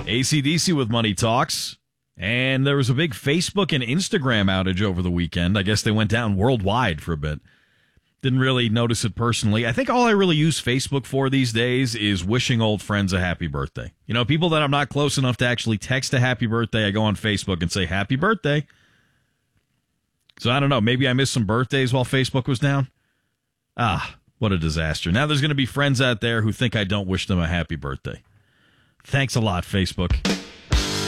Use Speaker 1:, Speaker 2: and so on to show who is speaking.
Speaker 1: AC/DC with Money Talks. And there was a big Facebook and Instagram outage over the weekend. I guess they went down worldwide for a bit. Didn't really notice it personally. I think all I really use Facebook for these days is wishing old friends a happy birthday. You know, people that I'm not close enough to actually text a happy birthday, I go on Facebook and say happy birthday. So I don't know. Maybe I missed some birthdays while Facebook was down. What a disaster. Now there's going to be friends out there who think I don't wish them a happy birthday. Thanks a lot, Facebook.